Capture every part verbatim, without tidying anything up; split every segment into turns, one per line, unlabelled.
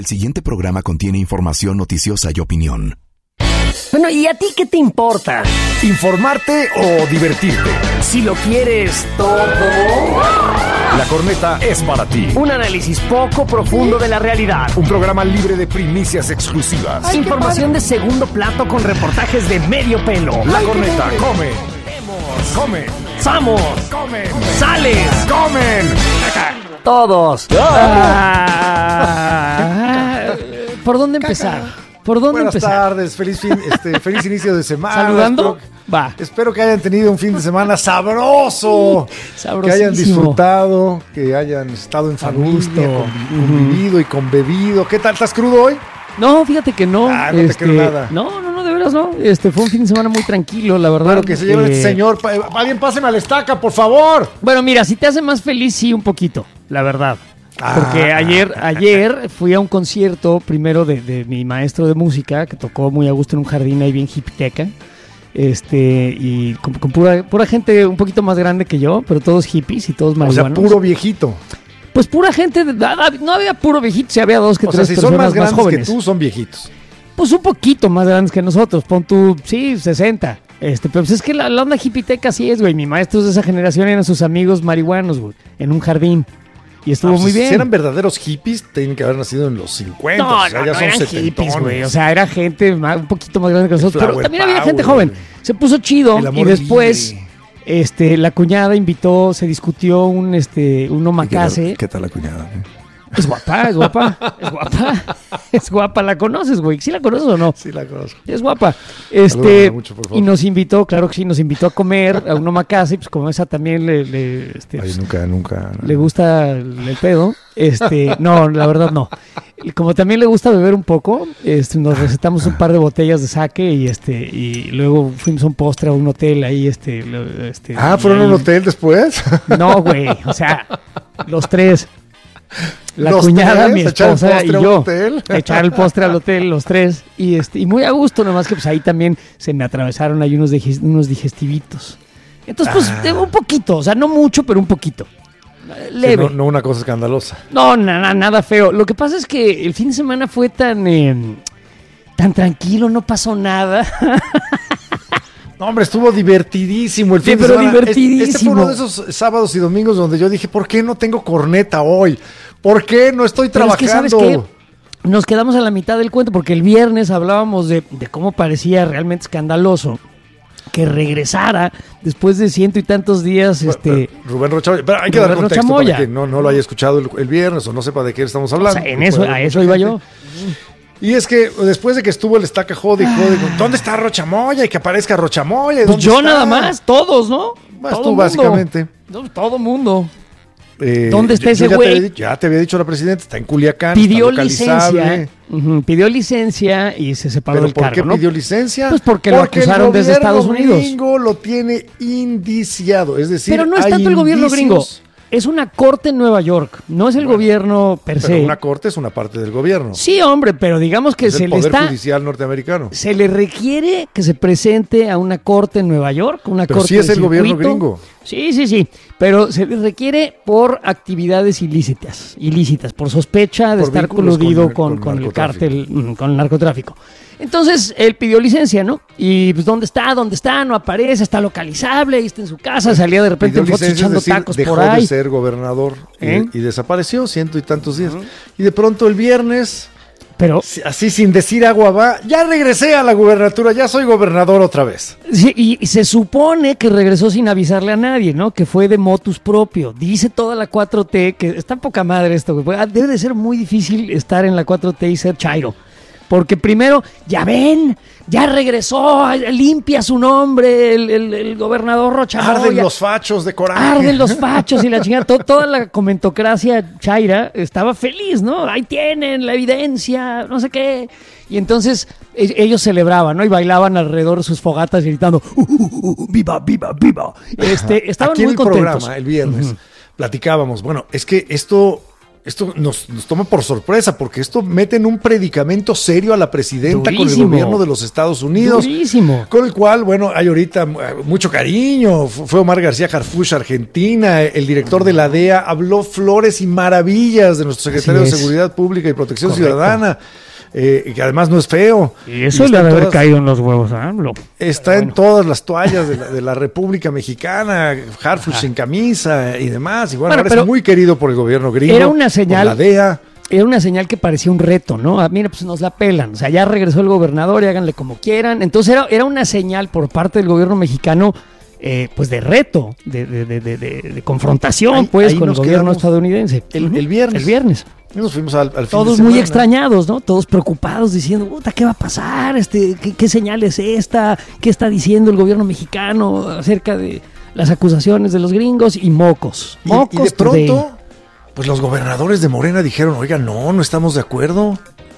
El siguiente programa contiene información noticiosa y opinión.
Bueno, ¿y a ti qué te importa?
¿Informarte o divertirte?
Si lo quieres todo.
La Corneta es para ti.
Un análisis poco profundo de la realidad.
Un programa libre de primicias exclusivas.
Ay, información de segundo plato con reportajes de medio pelo.
La Corneta come. Come.
¡Samos!
Comen.
¡Sales!
Comen.
Todos. Ah, ¿Por dónde empezar? ¿Por dónde
Buenas
empezar?
tardes, feliz, fin, este, feliz inicio de semana.
¿Saludando?
Espero,
Va.
espero que hayan tenido un fin de semana sabroso.
Sabrosísimo.
Que hayan disfrutado, que hayan estado en familia,
gusto.
convi- convivido y conbebido. ¿Qué tal? ¿Estás crudo hoy?
No, fíjate que no.
Ah, no te creo nada.
No, no, no, de veras no. Este fue un fin de semana muy tranquilo, la verdad.
Bueno, que se lleve
Eh,
este señor. Pa- Alguien páseme a la estaca, por favor.
Bueno, mira, si te hace más feliz, sí, un poquito, la verdad.
Ah.
Porque ayer, ayer fui a un concierto primero de, de mi maestro de música, que tocó muy a gusto en un jardín ahí bien hippiteca. Este, y con, con pura, pura gente un poquito más grande que yo, pero todos hippies y todos
O sea,
marihuanos.
puro viejito.
Pues pura gente, de- no había puro viejito, sí había dos que
O sea,
tres
si
personas
son más
más
grandes
jóvenes.
que tú, son viejitos.
Pues un poquito más grandes que nosotros, pon tú, sí, sesenta. Este, pero pues es que la, la onda hippiteca así es, güey. Mi maestro es de esa generación, eran sus amigos marihuanos, güey, en un jardín. Y estuvo
Ah, pues,
muy bien.
Si eran verdaderos hippies, tienen que haber nacido en los cincuenta.
No,
o sea,
no,
ya
no
son
eran
setentones.
hippies, güey. O sea, era gente más- un poquito más grande que nosotros. Pero
flower
también había gente
power.
joven. Se puso chido
El
y
amor
después
libre.
este, la cuñada invitó, se discutió un, este, un omakase.
¿Qué tal la cuñada?
Es guapa, es guapa, es guapa. Es guapa, ¿la conoces, güey? ¿Sí la conoces o no?
Sí, la conozco.
Es guapa.
Salúdame
Este,
mucho, por favor.
y nos invitó, claro que sí, nos invitó a comer a un omakase, y pues como esa también le, le, este,
Ay,
pues,
nunca, nunca.
le gusta el, el pedo. Este, no, la verdad no. Y como también le gusta beber un poco, este, nos recetamos un par de botellas de sake y este, y luego fuimos a un postre a un hotel ahí, este, lo- este.
Ah,
y
¿fueron a
ahí-
un hotel después?
No, güey, o sea, los tres. La
¿Los
cuñada,
tres?
mi
¿Echar el
esposa y
postre a un
yo.
hotel?
Echar el postre al hotel, los tres. Y este, y muy a gusto, nomás que pues ahí también se me atravesaron ahí unos, digest- unos digestivitos. Entonces, pues,
Ah.
de- un poquito, o sea, no mucho, pero un poquito.
Sí,
Leve.
no, no una cosa escandalosa.
No, nada, nada feo. Lo que pasa es que el fin de semana fue tan, eh, tan tranquilo, no pasó nada.
No, hombre, estuvo divertidísimo el
Sí,
fin de
pero
semana. Es-
divertidísimo.
Este fue uno de esos sábados y domingos donde yo dije, ¿por qué no tengo corneta hoy? ¿Por qué no estoy
Pero es que,
trabajando?
¿sabes qué? Nos quedamos a la mitad del cuento porque el viernes hablábamos de, de cómo parecía realmente escandaloso que regresara después de ciento y tantos días.
Bueno,
este,
pero Rubén Rochamoya. Pero hay que
Rubén
dar contexto
Rochamoya.
para quien no, no lo haya escuchado el, el viernes o no sepa de qué estamos
o
hablando.
sea, en
Puede
eso,
haber
a
mucha
eso iba
gente.
yo.
Y es que después de que estuvo el estaca jode y jode, ¿dónde está Rochamoya? Y que aparezca Rochamoya. ¿y
Pues
dónde
yo
está?
nada más, todos, ¿no?
Vas
Todo
tú,
mundo.
básicamente.
No, todo mundo.
Eh,
¿Dónde está
yo-
ese
yo ya te
güey?
había dicho- Ya te había dicho la presidenta, está en Culiacán.
Pidió
está localizable.
licencia. Ujú, pidió licencia y se separó
¿Pero
del
por
cargo,
qué
¿no?
pidió licencia?
Pues porque lo acusaron
el
desde Estados
gobierno
Unidos.
gringo lo tiene indiciado, es decir,
Pero no es
hay
tanto el gobierno
indicios.
gringo. Es una corte en Nueva York. No es el
Bueno,
gobierno per
Pero
se.
una corte es una parte del gobierno.
Sí, hombre, pero digamos que
es
se
el
le
poder
está...
judicial norteamericano.
Se le requiere que se presente a una corte en Nueva York, una
Pero
corte
sí es
de
el gobierno
circuito.
gringo.
Sí, sí, sí, pero se le requiere por actividades ilícitas, ilícitas, por sospecha de
Por
estar
vínculos
coludido
con-
con,
con
con el
narcotráfico.
cártel, mm, con el narcotráfico. Entonces, él pidió licencia, ¿no? Y pues, ¿dónde está? ¿Dónde está? No aparece, está localizable, ahí está en su casa, salía de repente
Pidió
en fotos
licencia, es
echando
decir,
tacos
dejó
por
de
ahí.
ser gobernador y-
¿Eh?
y, desapareció ciento y tantos días. Y de pronto el viernes,
Pero
si- así sin decir agua va, ya regresé a la gubernatura, ya soy gobernador otra vez.
sí, y, y se supone que regresó sin avisarle a nadie, ¿no? Que fue de motus propio. Dice toda la cuatro T que está poca madre esto, güey. Debe de ser muy difícil estar en la cuatro T y ser chairo. Porque primero, ya ven, ya regresó, limpia su nombre, el, el- el gobernador Rochamoya.
Arden los fachos de coraje.
Arden los fachos y la chingada. To- toda la comentocracia chaira estaba feliz, ¿no? Ahí tienen la evidencia, no sé qué. Y entonces e- ellos celebraban, ¿no? Y bailaban alrededor de sus fogatas gritando, "Uh, uh, uh, viva, viva, viva". Este, estaban
Aquí
muy
en el
contentos.
programa, el viernes, platicábamos, bueno, es que esto esto nos, nos toma por sorpresa, porque esto mete en un predicamento serio a la presidenta
Durísimo.
con el gobierno de los Estados Unidos.
Durísimo.
Con el cual, bueno, hay ahorita mucho cariño. Fue Omar García Harfuch, Argentina, el director de la D E A, habló flores y maravillas de nuestro secretario
Así
de
es.
Seguridad Pública y Protección
Correcto.
Ciudadana. Eh, que además no es feo.
Y eso
Y
le
está
ha de
en
haber
todas-
caído en los huevos a AMLO.
Está en todas las toallas de la, de la República Mexicana, Harfuch sin camisa y demás. Y bueno,
Bueno,
ahora
pero
es muy querido por el gobierno gringo.
era una
por
señal-
la D E A.
Era una señal que parecía un reto, ¿no? Ah, mira, pues nos la pelan. O sea, ya regresó el gobernador y háganle como quieran. Entonces era, era una señal por parte del gobierno mexicano, eh, pues de reto, de, de, de, de, de- de confrontación,
Ahí-
pues,
ahí
con el
nos
gobierno
quedamos
estadounidense.
el-
Ujú.
el viernes.
El viernes.
Y nos fuimos al, al fin
Todos
de
muy
semana.
extrañados, ¿no? Todos preocupados diciendo, puta, ¿qué va a pasar? Este, ¿qué, qué señal es esta? ¿Qué está diciendo el gobierno mexicano acerca de las acusaciones de los gringos? Y mocos.
Y-
Mocos
y, de
today.
pronto, pues los gobernadores de Morena dijeron, oiga, no, no estamos de acuerdo.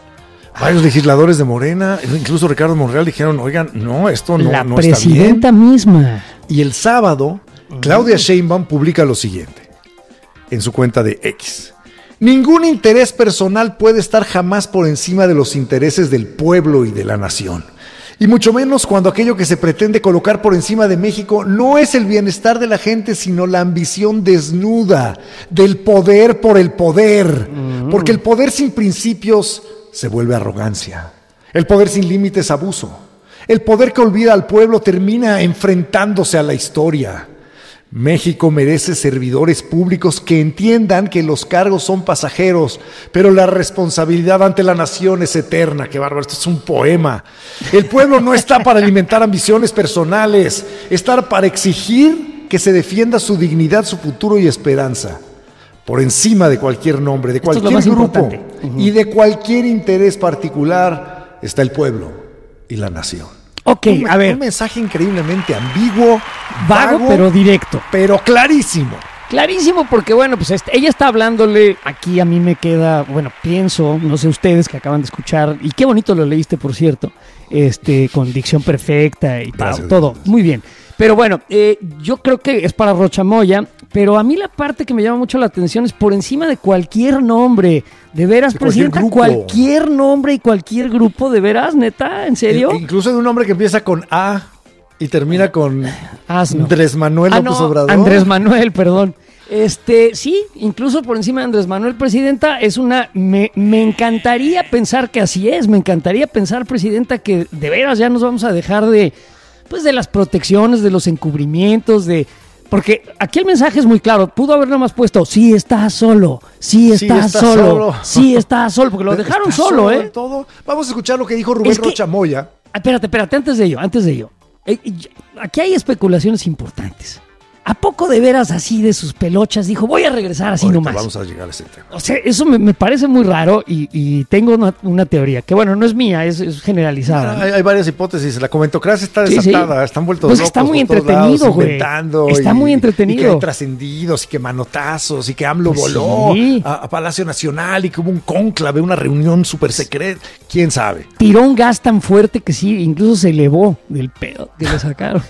Varios legisladores de Morena, incluso Ricardo Monreal, dijeron, oigan, no, esto no,
La
no está bien.
presidenta misma.
Y el sábado, Claudia Sheinbaum publica lo siguiente en su cuenta de X. Ningún interés personal puede estar jamás por encima de los intereses del pueblo y de la nación. Y mucho menos cuando aquello que se pretende colocar por encima de México no es el bienestar de la gente, sino la ambición desnuda del poder por el poder. Porque el poder sin principios se vuelve arrogancia. El poder sin límites, abuso. El poder que olvida al pueblo termina enfrentándose a la historia. México merece servidores públicos que entiendan que los cargos son pasajeros, pero la responsabilidad ante la nación es eterna. Qué bárbaro, esto es un poema. El pueblo no está para alimentar ambiciones personales, está para exigir que se defienda su dignidad, su futuro y esperanza. Por encima de cualquier nombre, de
Esto es lo
cualquier
más
grupo
importante. Ujú.
y de cualquier interés particular, está el pueblo y la nación.
Ok,
Un,
a ver,
un mensaje increíblemente ambiguo,
vago, pero directo.
pero clarísimo.
Clarísimo, porque bueno, pues este, ella está hablándole, aquí a mí me queda, bueno, pienso, no sé ustedes que acaban de escuchar, y qué bonito lo leíste, por cierto, este, con dicción perfecta y pa-
Gracias,
todo,
gracias.
muy bien. Pero bueno, eh, yo creo que es para Rocha Moya, pero a mí la parte que me llama mucho la atención es por encima de cualquier nombre, de veras,
De cualquier
presidenta,
grupo.
cualquier nombre y cualquier grupo, de veras, neta, ¿en serio?
E- incluso de un nombre que empieza con A y termina con
Asno.
Andrés Manuel
Ah,
López
no,
Obrador.
Andrés Manuel, perdón. Este, sí, incluso por encima de Andrés Manuel, presidenta, es una. Me, me encantaría pensar que así es. Me encantaría pensar, presidenta, que de veras ya nos vamos a dejar de. Pues de las protecciones, de los encubrimientos, de. Porque aquí el mensaje es muy claro. Pudo haber nomás puesto, sí está solo, sí
Sí
está,
está
solo,
solo.
sí está solo, porque lo dejaron
Está
solo,
del
¿eh?
todo. Vamos a escuchar lo que dijo Rubén
Es que-
Rocha Moya.
Ah, Espérate, espérate, antes de ello, antes de ello. Eh, y- Aquí hay especulaciones importantes. ¿A poco de veras así de sus pelochas dijo, voy a regresar así
Ahorita
nomás?
vamos a llegar a ese tema.
O sea, eso me, me parece muy raro y, y tengo una, una teoría, que bueno, no es mía, es, es generalizada. ¿no?
Hay, hay varias hipótesis. La comentocracia está
Sí, sí.
desatada, están vueltos
Pues
locos
está muy
por todos
entretenido,
lados,
güey.
inventando
Está
y-
muy entretenido.
Y que hay trascendidos y que manotazos y que AMLO
Pues
voló
sí.
a, a Palacio Nacional y que hubo un cónclave, una reunión súper secreta. ¿Quién sabe?
Tiró un gas tan fuerte que sí, incluso se elevó del pedo que le sacaron.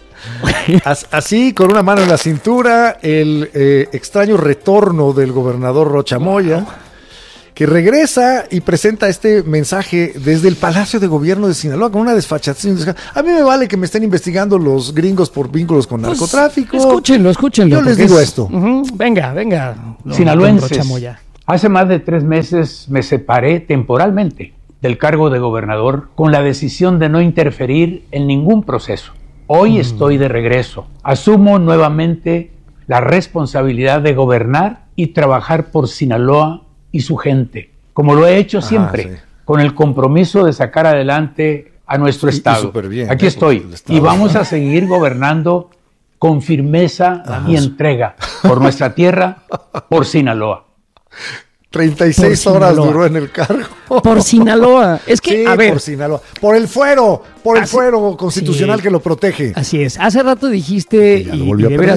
As- Así, con una mano en la cintura, el eh, extraño retorno del gobernador Rocha Moya, que regresa y presenta este mensaje desde el Palacio de Gobierno de Sinaloa con una desfachatez. A mí me vale que me estén investigando los gringos por vínculos con
Pues,
narcotráfico.
escúchenlo, escúchenlo.
Yo les
porque
digo
es-
esto.
Ujú, venga, venga. don-
Sinaloenses,
don Rocha Moya.
hace más de tres meses me separé temporalmente del cargo de gobernador con la decisión de no interferir en ningún proceso. Hoy estoy de regreso. Asumo nuevamente la responsabilidad de gobernar y trabajar por Sinaloa y su gente, como lo he hecho
Ajá,
siempre,
sí.
con el compromiso de sacar adelante a nuestro
Y- y
estado.
súper bien,
Aquí
¿eh?
estoy
Porque el estado-
y vamos a seguir gobernando con firmeza y entrega por nuestra tierra, por Sinaloa.
treinta y seis
Por
horas
Sinaloa.
duró en el cargo.
Por Sinaloa. Es que,
Sí,
a ver,
por Sinaloa. Por el fuero, por el
Así-
fuero constitucional
Sí.
que lo protege.
así es. Hace rato dijiste,
Que ya
y,
lo volvió
y
a
de veras